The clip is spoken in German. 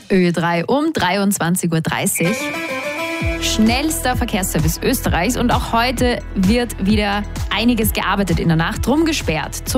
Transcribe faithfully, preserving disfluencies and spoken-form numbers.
Ö drei um dreiundzwanzig Uhr dreißig. Schnellster Verkehrsservice Österreichs und auch heute wird wieder einiges gearbeitet in der Nacht, drum gesperrt.